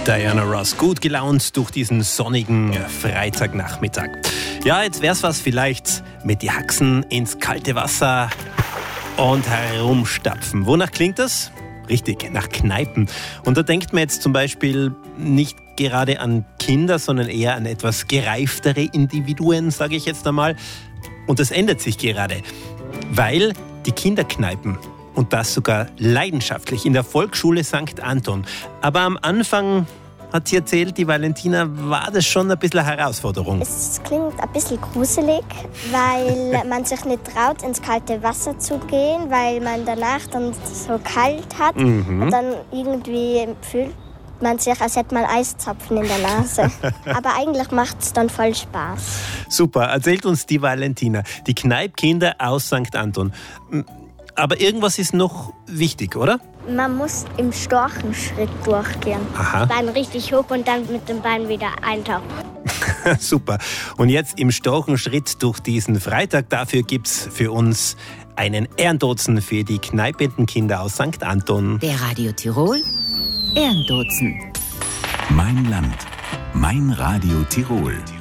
Diana Ross, gut gelaunt durch diesen sonnigen Freitagnachmittag. Ja, jetzt wär's was vielleicht mit die Haxen ins kalte Wasser und herumstapfen. Wonach klingt das? Richtig, nach Kneipen. Und da denkt man jetzt zum Beispiel nicht gerade an Kinder, sondern eher an etwas gereiftere Individuen, sage ich jetzt einmal. Und das ändert sich gerade, weil die Kinderkneipen, und das sogar leidenschaftlich, in der Volksschule St. Anton. Aber am Anfang, hat sie erzählt, die Valentina, war das schon ein bisschen eine Herausforderung. Es klingt ein bisschen gruselig, weil man sich nicht traut, ins kalte Wasser zu gehen, weil man danach dann so kalt hat. Und dann irgendwie fühlt man sich, als hätte man Eiszapfen in der Nase. Aber eigentlich macht es dann voll Spaß. Super, erzählt uns die Valentina, die Kneipkinder aus St. Anton. Aber irgendwas ist noch wichtig, oder? Man muss im Storchenschritt durchgehen. Aha. Bein richtig hoch und dann mit dem Bein wieder eintauchen. Super. Und jetzt im Storchenschritt durch diesen Freitag. Dafür gibt's für uns einen Ehrendutzen für die Kneipenkinder aus St. Anton. Der Radio Tirol Ehrendutzen. Mein Land, mein Radio Tirol.